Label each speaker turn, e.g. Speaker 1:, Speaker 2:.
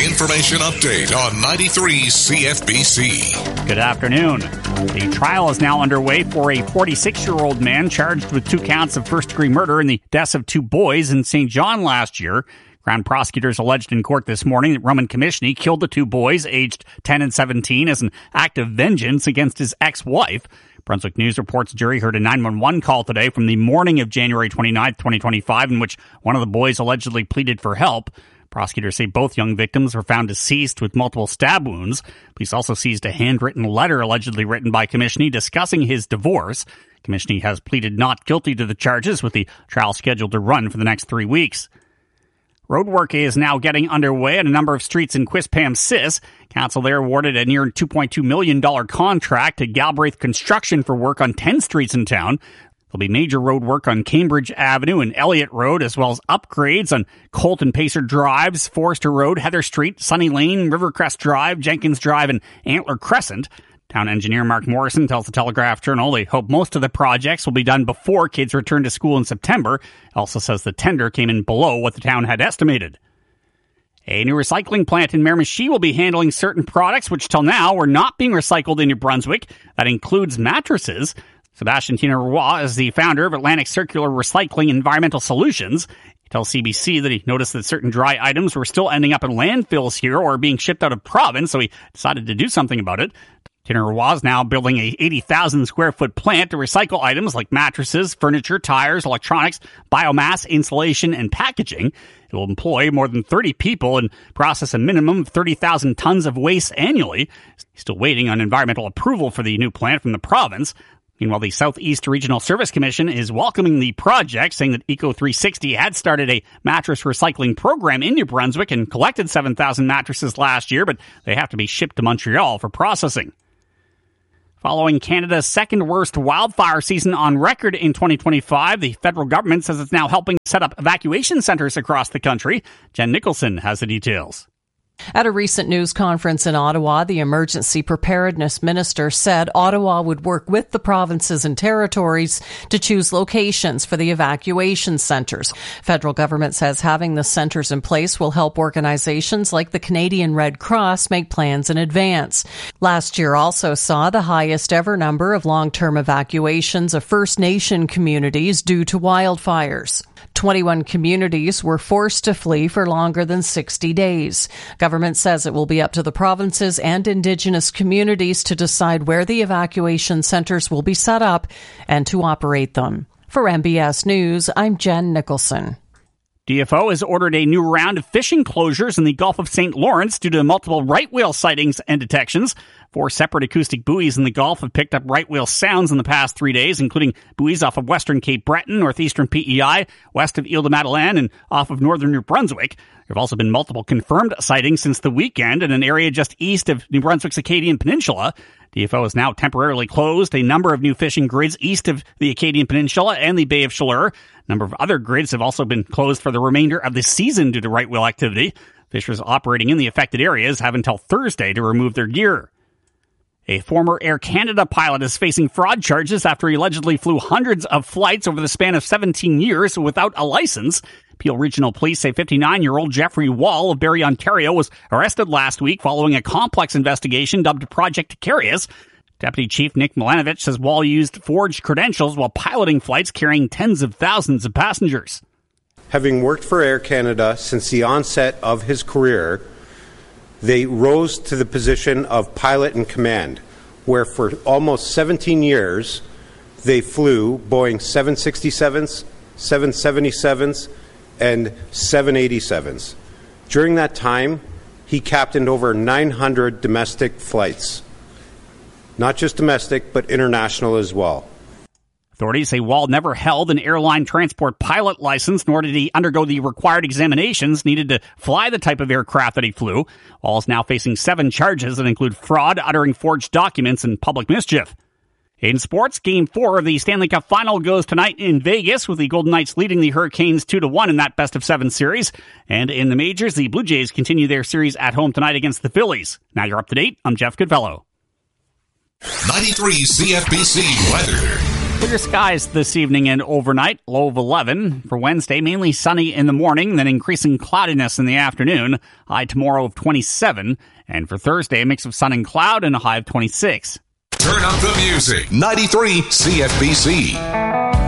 Speaker 1: Information update on 93 CFBC.
Speaker 2: Good afternoon. The trial is now underway for a 46-year-old man charged with 2 counts of first-degree murder in the deaths of 2 boys in St. John last year. Crown prosecutors alleged in court this morning that Roman Komishny killed the 2 boys, aged 10 and 17, as an act of vengeance against his ex-wife. Brunswick News reports a jury heard a 911 call today from the morning of January 29, 2025, in which one of the boys allegedly pleaded for help. Prosecutors say both young victims were found deceased with multiple stab wounds. Police also seized a handwritten letter allegedly written by Komishny discussing his divorce. Komishny has pleaded not guilty to the charges, with the trial scheduled to run for the next 3 weeks. Roadwork is now getting underway at a number of streets in Quispam-Sis. Council there awarded a near $2.2 million contract to Galbraith Construction for work on 10 streets in town. There'll be major road work on Cambridge Avenue and Elliott Road, as well as upgrades on Colt and Pacer Drives, Forester Road, Heather Street, Sunny Lane, Rivercrest Drive, Jenkins Drive, and Antler Crescent. Town engineer Mark Morrison tells the Telegraph-Journal they hope most of the projects will be done before kids return to school in September. Also says the tender came in below what the town had estimated. A new recycling plant in Miramichi will be handling certain products which till now were not being recycled in New Brunswick. That includes mattresses. Sebastian Roy is the founder of Atlantic Circular Recycling Environmental Solutions. He tells CBC that he noticed that certain dry items were still ending up in landfills here or being shipped out of province, so he decided to do something about it. Roy is now building a 80,000 square foot plant to recycle items like mattresses, furniture, tires, electronics, biomass, insulation, and packaging. It will employ more than 30 people and process a minimum of 30,000 tons of waste annually. He's still waiting on environmental approval for the new plant from the province. Meanwhile, the Southeast Regional Service Commission is welcoming the project, saying that Eco360 had started a mattress recycling program in New Brunswick and collected 7,000 mattresses last year, but they have to be shipped to Montreal for processing. Following Canada's second worst wildfire season on record in 2025, the federal government says it's now helping set up evacuation centers across the country. Jen Nicholson has the details.
Speaker 3: At a recent news conference in Ottawa, the emergency preparedness minister said Ottawa would work with the provinces and territories to choose locations for the evacuation centres. Federal government says having the centres in place will help organizations like the Canadian Red Cross make plans in advance. Last year also saw the highest ever number of long-term evacuations of First Nation communities due to wildfires. 21 communities were forced to flee for longer than 60 days. Government says it will be up to the provinces and Indigenous communities to decide where the evacuation centres will be set up and to operate them. For MBS News, I'm Jen Nicholson.
Speaker 2: DFO has ordered a new round of fishing closures in the Gulf of St. Lawrence due to multiple right whale sightings and detections. 4 separate acoustic buoys in the Gulf have picked up right whale sounds in the past 3 days, including buoys off of western Cape Breton, northeastern PEI, west of Ile de Madeleine, and off of northern New Brunswick. There have also been multiple confirmed sightings since the weekend in an area just east of New Brunswick's Acadian Peninsula. DFO has now temporarily closed a number of new fishing grids east of the Acadian Peninsula and the Bay of Chaleur. A number of other grids have also been closed for the remainder of the season due to right whale activity. Fishers operating in the affected areas have until Thursday to remove their gear. A former Air Canada pilot is facing fraud charges after he allegedly flew hundreds of flights over the span of 17 years without a license. Peel Regional Police say 59-year-old Jeffrey Wall of Barrie, Ontario was arrested last week following a complex investigation dubbed Project Carious. Deputy Chief Nick Milanovich says Wall used forged credentials while piloting flights carrying tens of thousands of passengers.
Speaker 4: Having worked for Air Canada since the onset of his career, they rose to the position of pilot in command, where for almost 17 years they flew Boeing 767s, 777s, and 787s. During that time, he captained over 900 domestic flights. Not just domestic, but international as well.
Speaker 2: Authorities say Wall never held an airline transport pilot license, nor did he undergo the required examinations needed to fly the type of aircraft that he flew. Wall is now facing 7 charges that include fraud, uttering forged documents, and public mischief. In sports, Game 4 of the Stanley Cup Final goes tonight in Vegas, with the Golden Knights leading the Hurricanes 2-1 in that best-of-7 series. And in the majors, the Blue Jays continue their series at home tonight against the Phillies. Now you're up to date. I'm Jeff Goodfellow.
Speaker 1: 93 CFBC weather.
Speaker 2: Clear skies this evening and overnight, low of 11. For Wednesday, mainly sunny in the morning, then increasing cloudiness in the afternoon, high tomorrow of 27. And for Thursday, a mix of sun and cloud and a high of 26.
Speaker 1: Turn up the music. 93 CFBC.